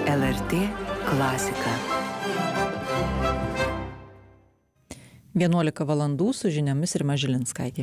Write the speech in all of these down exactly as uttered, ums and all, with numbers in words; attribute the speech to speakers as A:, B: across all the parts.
A: L R T klasika.
B: vienuolika valandų su žiniomis Rima Žilinskaitė.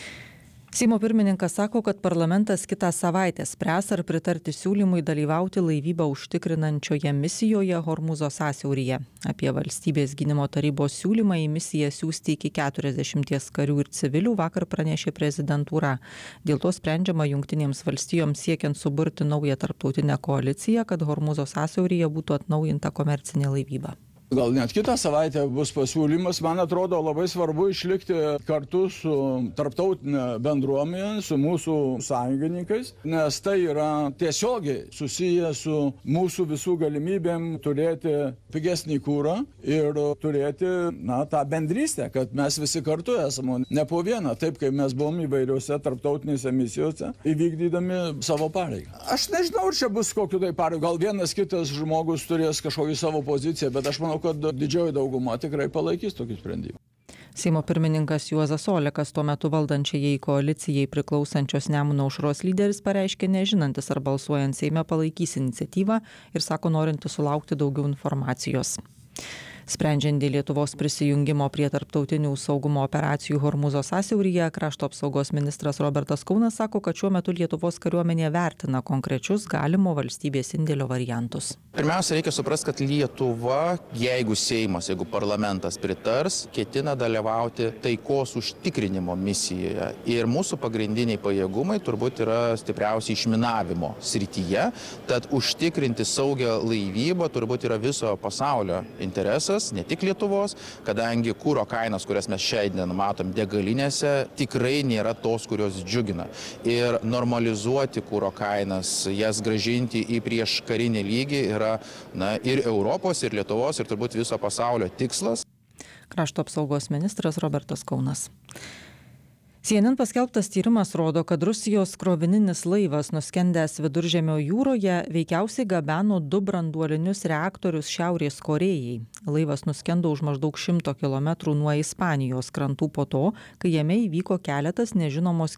B: Seimo pirmininkas sako, kad parlamentas kitą savaitę spręs ar pritarti siūlymui dalyvauti laivybą užtikrinančioje misijoje Hormūzo sąsiauryje. Apie valstybės gynimo tarybos siūlymą į misiją siųsti iki keturiasdešimties karių ir civilių vakar pranešė prezidentūra. Dėl to sprendžiama Jungtinėms valstijoms siekiant suburti naują tarptautinę koaliciją, kad Hormūzo sąsiauryje būtų atnaujinta komercinė laivyba.
C: Gal net kitą savaitę bus pasiūlymas. Man atrodo labai svarbu išlikti kartu su tarptautinė bendruomenė, su mūsų sąjungininkais, nes tai yra tiesiogiai susiję su mūsų visų galimybėm turėti pigesnį kūrą ir turėti na, tą bendrystę, kad mes visi kartu esame, ne po vieną, taip kaip mes buvom įvairiuose tarptautinėse misijose, įvykdydami savo pareigą. Aš nežinau, ar čia bus kokiu tai pareigu, gal vienas kitas žmogus turės kažkokį savo poziciją, bet aš manau, kad didžioji dauguma tikrai palaikys tokį sprendimą.
B: Seimo pirmininkas Juozas Olekas, tuo metu valdančiajai koalicijai priklausančios Nemuno aušros lyderis, pareiškė nežinantis, ar balsuojant Seime palaikys iniciatyvą ir sako norinti sulaukti daugiau informacijos. Sprendžiant dėl Lietuvos prisijungimo prie tarptautinių saugumo operacijų Hormūzo sąsiauryje, krašto apsaugos ministras Robertas Kaunas sako, kad šiuo metu Lietuvos kariuomenė vertina konkrečius galimo valstybės indėlio variantus.
D: Pirmiausia, reikia suprasti, kad Lietuva, jeigu Seimas, jeigu parlamentas pritars, ketina dalyvauti taikos užtikrinimo misijoje. Ir mūsų pagrindiniai pajėgumai turbūt yra stipriausiai išminavimo srityje, tad užtikrinti saugią laivybą turbūt yra viso pasaulio interesas, ne tik Lietuvos, kadangi kūro kainos, kurias mes šiandien matom degalinėse, tikrai nėra tos, kurios džiugina. Ir normalizuoti kūro kainas, jas grąžinti į prieš karinį lygį yra na, ir Europos, ir Lietuvos, ir turbūt viso pasaulio tikslas.
B: Krašto apsaugos ministras Robertas Kaunas. C N N paskelbtas tyrimas rodo, kad Rusijos krovininis laivas nuskendęs Viduržemio jūroje veikiausiai gabeno du branduolinius reaktorius Šiaurės Korėjai. Laivas nuskendo už maždaug šimto kilometrų nuo Ispanijos krantų po to, kai jame įvyko keletas nežinomos